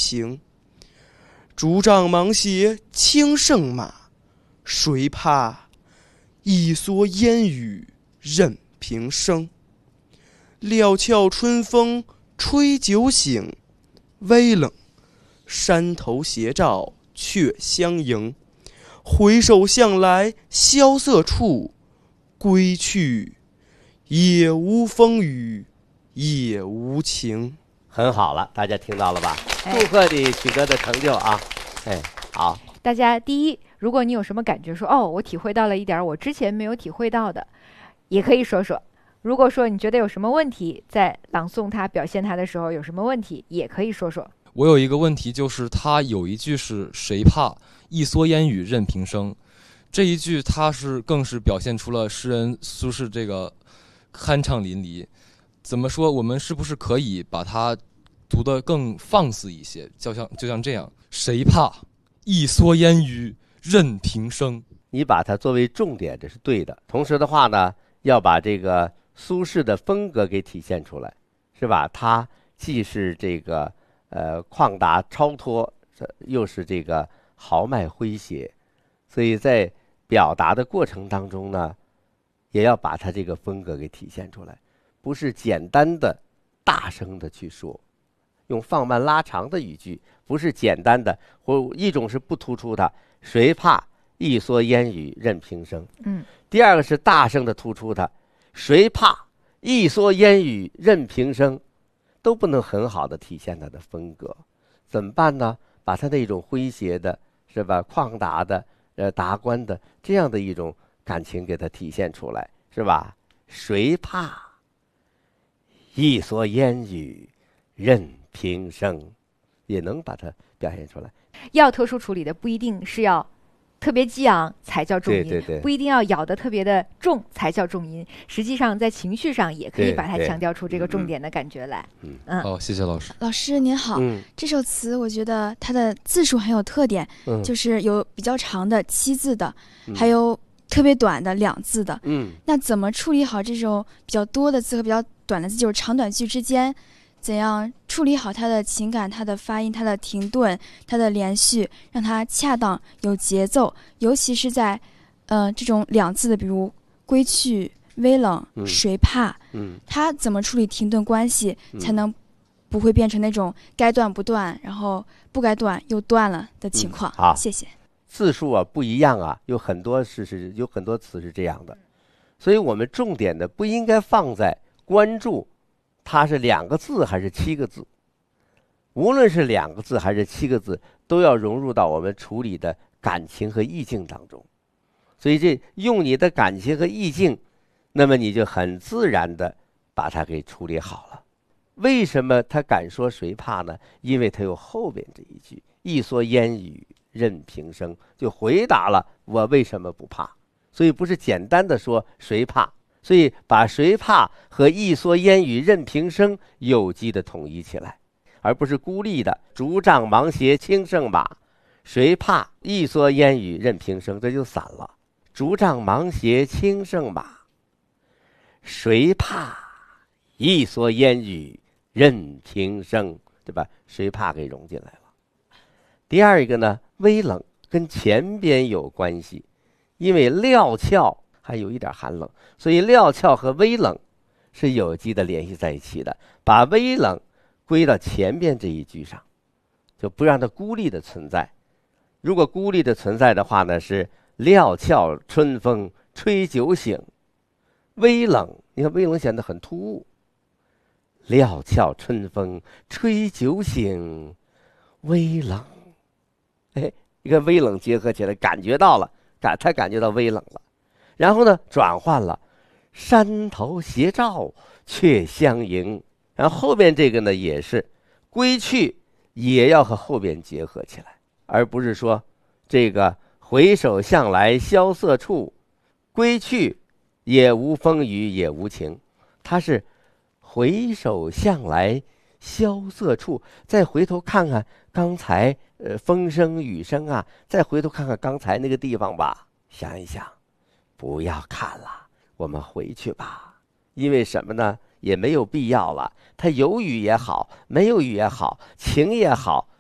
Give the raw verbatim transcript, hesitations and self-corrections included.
情。竹杖芒鞋轻胜马，谁怕一蓑烟雨任平生。料峭春风吹酒醒，微冷山头斜照却相迎。回首向来萧瑟处，归去也无风雨也无晴。 很好了，大家听到了吧？祝贺你取得的成就啊！哎，好。 大家第一，如果你有什么感觉说，哦，我体会到了一点我之前没有体会到的，也可以说说。如果说你觉得有什么问题，在朗诵它、表现它的时候有什么问题，也可以说说。 我有一个问题，就是它有一句是谁怕一蓑烟雨任平生，这一句它是更是表现出了诗人苏轼这个酣畅淋漓。怎么说？我们是不是可以把它读得更放肆一些？就像就像这样，谁怕一蓑烟雨任平生。 你把它作为重点，这是对的。同时的话呢，要把这个苏轼的风格给体现出来，是吧？他既是这个呃旷达超脱，又是这个豪迈诙谐，所以在表达的过程当中呢，也要把他这个风格给体现出来，不是简单的大声的去说，用放慢拉长的语句，不是简单的，或一种是不突出的，谁怕一蓑烟雨任平生。 嗯， 第二个是大声的突出它，谁怕一蓑烟雨任平生，都不能很好的体现它的风格。怎么办呢？把它那种诙谐的，是吧？旷达的，呃，达观的这样的一种感情给它体现出来，是吧？谁怕一蓑烟雨任平生，也能把它表现出来。 要特殊处理的不一定是要特别激昂才叫重音， 对对对， 不一定要咬得特别的重才叫重音。实际上在情绪上也可以把它强调出这个重点的感觉来。 嗯， 嗯， 好，谢谢老师。 老师您好， 嗯， 这首词我觉得它的字数很有特点， 嗯， 就是有比较长的七字的， 嗯， 还有特别短的两字的。 嗯， 那怎么处理好这种比较多的字和比较短的字，就是长短句之间？怎样处理好它的情感、它的发音、它的停顿、它的连续，让它恰当有节奏，尤其是在呃这种两字的，比如归去、微冷、 嗯、 谁怕， 嗯， 它怎么处理停顿关系， 嗯， 才能不会变成那种该断不断，然后不该断又断了的情况？ 嗯，好， 谢谢。 字数啊不一样啊，有很多是是有很多词是这样的，所以我们重点的不应该放在关注它是两个字还是七个字，无论是两个字还是七个字，都要融入到我们处理的感情和意境当中。所以这用你的感情和意境，那么你就很自然的把它给处理好了。为什么他敢说谁怕呢？因为他有后边这一句一蓑烟雨任平生，就回答了我为什么不怕。所以不是简单的说谁怕，所以把谁怕和一蓑烟雨任平生有机的统一起来，而不是孤立的竹杖芒鞋轻胜马，谁怕一蓑烟雨任平生，这就散了。竹杖芒鞋轻胜马，谁怕一蓑烟雨任平生，对吧？谁怕给融进来了。第二一个呢，微冷跟前边有关系，因为料峭还有一点寒冷，所以料峭和微冷是有机的联系在一起的，把微冷归到前边这一句上，就不让它孤立的存在。如果孤立的存在的话呢，是料峭春风吹酒醒，微冷，你看微冷显得很突兀。料峭春风吹酒醒，微冷，哎，一个微冷结合起来，感觉到了，感他感觉到微冷了。然后呢，转换了，山头斜照却相迎。然后后边这个呢，也是归去，也要和后边结合起来，而不是说这个回首向来萧瑟处，归去也无风雨也无晴。它是回首向来萧瑟处，再回头看看刚才呃风声雨声啊，再回头看看刚才那个地方吧，想一想，不要看了，我们回去吧。因为什么呢？也没有必要了。它有雨也好，没有雨也好，晴也好，